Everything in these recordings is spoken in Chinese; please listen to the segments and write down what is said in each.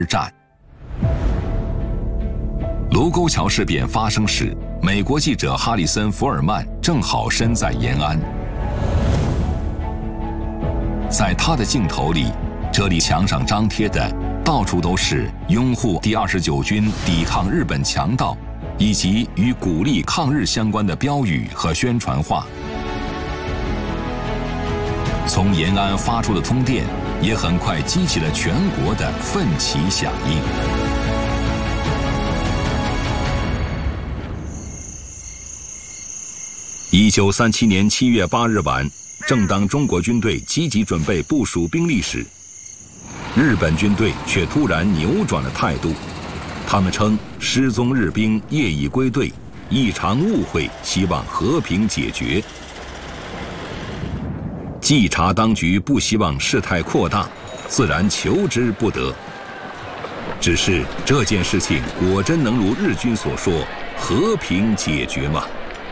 战。卢沟桥事变发生时，美国记者哈里森·福尔曼正好身在延安。在他的镜头里，这里墙上张贴的到处都是拥护第29军抵抗日本强盗，以及与鼓励抗日相关的标语和宣传画。从延安发出的通电也很快激起了全国的奋起响应。1937年7月8日晚，正当中国军队积极准备部署兵力时，日本军队却突然扭转了态度。他们称失踪日兵业已归队，一场误会，希望和平解决。稽查当局不希望事态扩大，自然求之不得。只是这件事情果真能如日军所说和平解决吗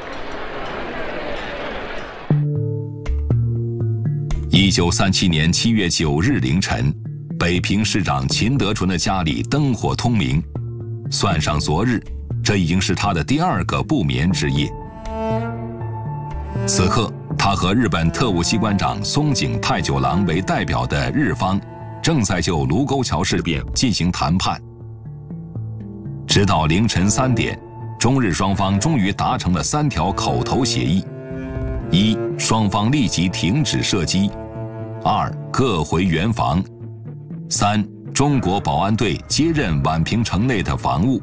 ？1937年7月9日凌晨，北平市长秦德纯的家里灯火通明，算上昨日，这已经是他的第2个不眠之夜。此刻，他和日本特务机关长松井太久郎为代表的日方，正在就卢沟桥事变进行谈判。直到凌晨3点，中日双方终于达成了3条口头协议：1. 双方立即停止射击；2. 各回原防；3. 中国保安队接任宛平城内的防务。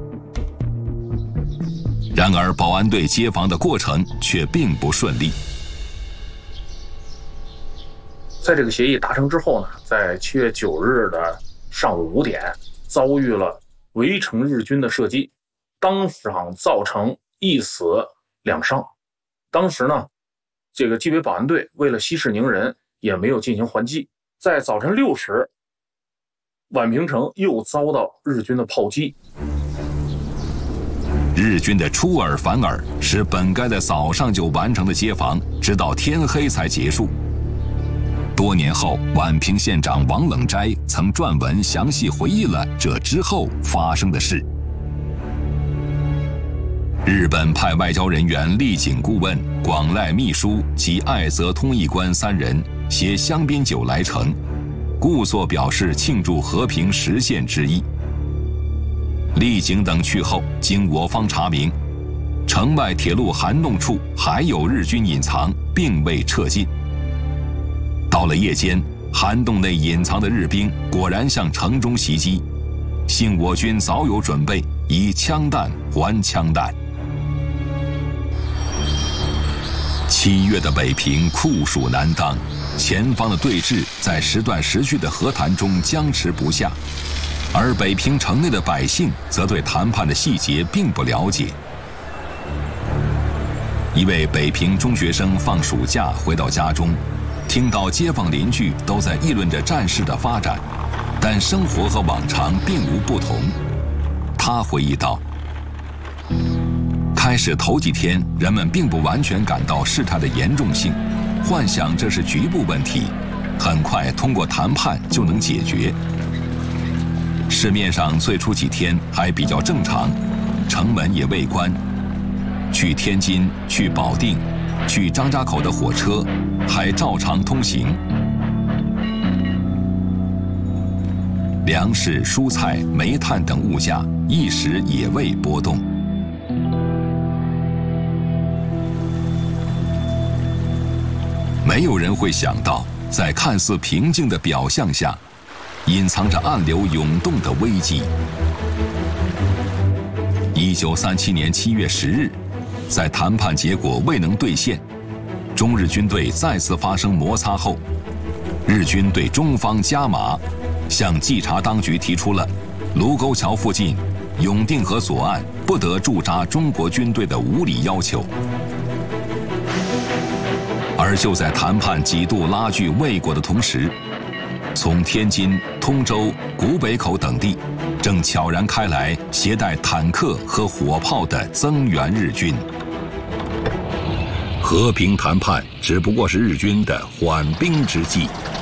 然而，保安队接防的过程却并不顺利。 在这个协议达成之后呢，在7月9日的上午5点，遭遇了围城日军的射击，当场造成1死2伤。当时呢，这个纪委保安队为了息事宁人，也没有进行还击。在早晨6时，宛平城又遭到日军的炮击。 日军的出尔反尔，使本该在早上就完成的接防，直到天黑才结束。多年后，宛平县长王冷斋曾撰文详细回忆了这之后发生的事。日本派外交人员立井顾问、广濑秘书及爱泽通译官3人携香槟酒来城，故作表示庆祝和平实现之意。立井等去后，经我方查明，城外铁路涵洞处还有日军隐藏，并未撤进。到了夜间，涵洞内隐藏的日兵果然向城中袭击，幸我军早有准备，以枪弹还枪弹。7月的北平酷暑难当，前方的对峙在时断时续的和谈中僵持不下，而北平城内的百姓则对谈判的细节并不了解。一位北平中学生放暑假回到家中，听到街坊邻居都在议论着战事的发展，但生活和往常并无不同。他回忆道：开始头几天，人们并不完全感到事态的严重性，幻想这是局部问题，很快通过谈判就能解决。市面上最初几天还比较正常，城门也未关，去天津、去保定、去张家口的火车还照常通行，粮食、蔬菜、煤炭等物价一时也未波动。没有人会想到，在看似平静的表象下，隐藏着暗流涌动的危机。1937年7月10日，在谈判结果未能兑现，中日军队再次发生摩擦后，日军对中方加码，向稽查当局提出了卢沟桥附近永定河左岸不得驻扎中国军队的无理要求。而就在谈判几度拉锯未果的同时，从天津、通州、古北口等地正悄然开来携带坦克和火炮的增援日军。和平谈判只不过是日军的缓兵之计。